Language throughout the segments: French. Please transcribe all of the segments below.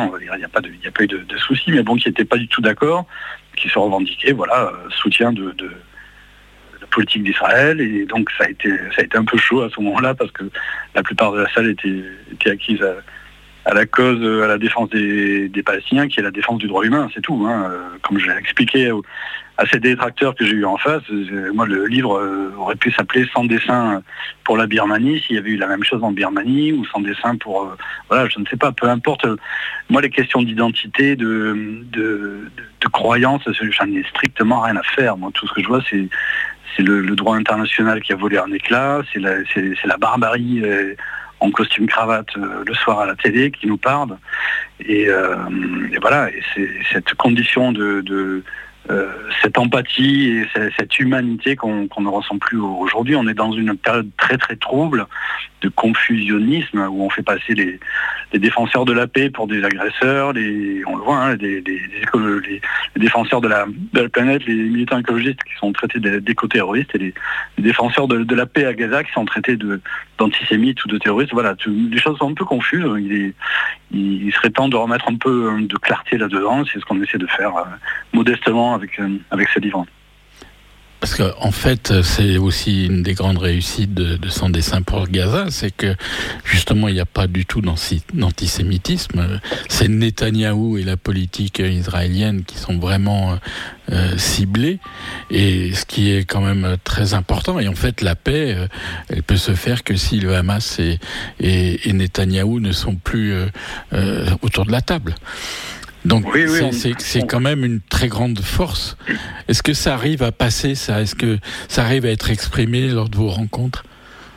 on va dire, il n'y a pas eu de souci, mais bon, qui n'étaient pas du tout d'accord, qui se revendiquaient, soutien de la politique d'Israël, et donc ça a été un peu chaud à ce moment-là, parce que la plupart de la salle était acquise à la cause, à la défense des Palestiniens, qui est la défense du droit humain, c'est tout. Comme je l'ai expliqué à ces détracteurs que j'ai eu en face, moi le livre aurait pu s'appeler Sans dessin pour la Birmanie, s'il y avait eu la même chose en Birmanie, ou Sans dessin pour... je ne sais pas, peu importe. Moi les questions d'identité, de croyance, j'en ai strictement rien à faire. Moi tout ce que je vois c'est le droit international qui a volé un éclat, c'est la barbarie en costume cravate le soir à la télé qui nous parle. Et voilà, et c'est cette condition de cette empathie et cette humanité qu'on ne ressent plus aujourd'hui. On est dans une période très très trouble de confusionnisme où on fait passer les défenseurs de la paix pour des agresseurs, on le voit, les défenseurs de la planète, les militants écologistes qui sont traités d'éco-terroristes, et les défenseurs de la paix à Gaza qui sont traités d'antisémites ou de terroristes. Voilà, les choses sont un peu confuses. Il serait temps de remettre un peu de clarté là-dedans. C'est ce qu'on essaie de faire modestement avec ce livre. Parce qu'en fait, c'est aussi une des grandes réussites de Sans dessin pour Gaza, c'est que justement, il n'y a pas du tout d'antisémitisme. C'est Netanyahou et la politique israélienne qui sont vraiment ciblés, et ce qui est quand même très important. Et en fait, la paix, elle peut se faire que si le Hamas et Netanyahou ne sont plus autour de la table. Donc c'est quand même une très grande force. Est-ce que ça arrive à passer, ça? Est-ce que ça arrive à être exprimé lors de vos rencontres?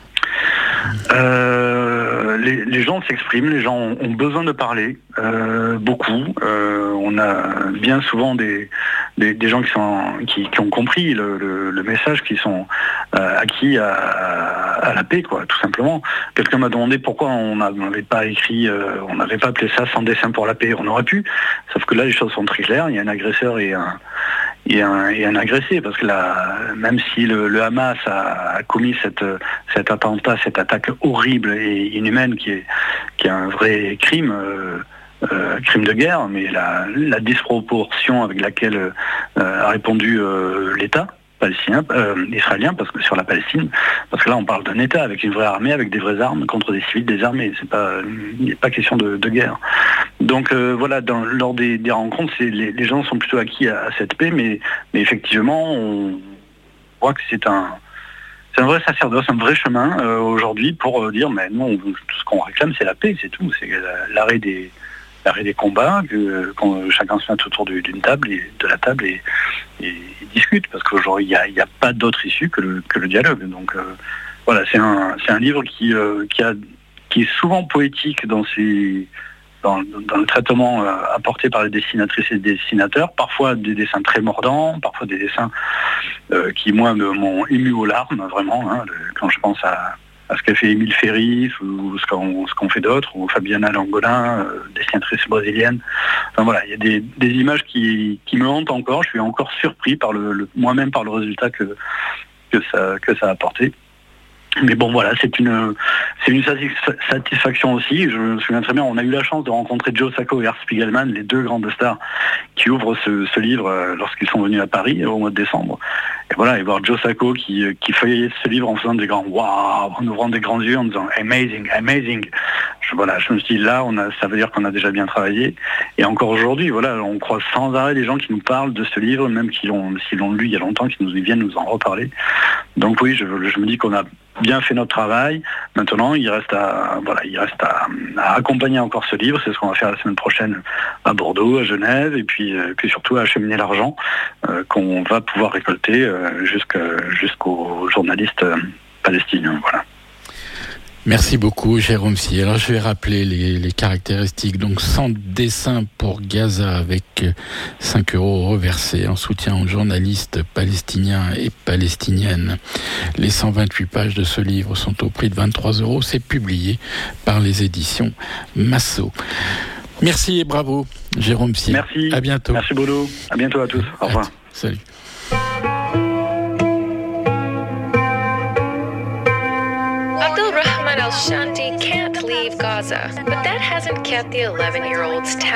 Les gens s'expriment, les gens ont besoin de parler, beaucoup. On a bien souvent des gens qui ont compris le message, qui sont acquis à la paix, quoi, tout simplement. Quelqu'un m'a demandé pourquoi on n'avait pas écrit, on n'avait pas appelé ça Sans dessin pour la paix. On aurait pu, sauf que là les choses sont très claires. Il y a un agresseur et un agressé, parce que même si le Hamas a commis cet attentat, cette attaque horrible et inhumaine qui est un vrai crime, crime de guerre, mais la disproportion avec laquelle a répondu l'État palestinien, israélien, parce que sur la Palestine, parce que là on parle d'un État avec une vraie armée, avec des vraies armes contre des civils désarmés. Il n'est pas question de guerre. Donc voilà, lors des rencontres, les gens sont plutôt acquis à cette paix, mais effectivement, on voit que c'est un vrai sacerdoce, un vrai chemin aujourd'hui pour dire, mais non, tout ce qu'on réclame, c'est la paix, c'est tout, c'est l'arrêt des combats, quand chacun se met autour d'une table et de la table et discute, parce qu'aujourd'hui il n'y a pas d'autre issue que le dialogue. Donc voilà, c'est un livre qui est souvent poétique dans le traitement apporté par les dessinatrices et les dessinateurs, parfois des dessins très mordants, parfois des dessins qui moi m'ont ému aux larmes, vraiment, quand je pense à ce qu'a fait Émile Ferris, ou ce qu'on fait d'autres, ou Fabiana Langolin, dessinatrice brésilienne. Enfin voilà, il y a des images qui me hantent encore. Je suis encore surpris moi-même par le résultat que ça a apporté. Mais bon voilà, c'est une satisfaction aussi. Je me souviens très bien, on a eu la chance de rencontrer Joe Sacco et Art Spiegelman, les deux grandes stars qui ouvrent ce livre lorsqu'ils sont venus à Paris au mois de décembre. Et voilà, et voir Joe Sacco qui feuillait ce livre en faisant des grands waouh, en ouvrant des grands yeux, en disant amazing, amazing. Je me suis dit là, ça veut dire qu'on a déjà bien travaillé. Et encore aujourd'hui, voilà, on croise sans arrêt des gens qui nous parlent de ce livre, même s'ils l'ont lu il y a longtemps, qui viennent nous en reparler. Donc oui, je me dis qu'on a bien fait notre travail. Maintenant, il reste à accompagner encore ce livre. C'est ce qu'on va faire la semaine prochaine à Bordeaux, à Genève, et puis surtout à acheminer l'argent qu'on va pouvoir récolter jusqu'aux journalistes palestiniens. Voilà. Merci beaucoup, Jérôme Sy. Alors, je vais rappeler les caractéristiques. Donc, Sans dessin pour Gaza, avec 5 € reversés en soutien aux journalistes palestiniens et palestiniennes. Les 128 pages de ce livre sont au prix de 23 €. C'est publié par les éditions Massot. Merci et bravo, Jérôme Sy. Merci. À bientôt. Merci, Bodo. À bientôt à tous. Au revoir. Salut. Abdul Rahman al-Shanti can't leave Gaza, but that hasn't kept the 11-year-old's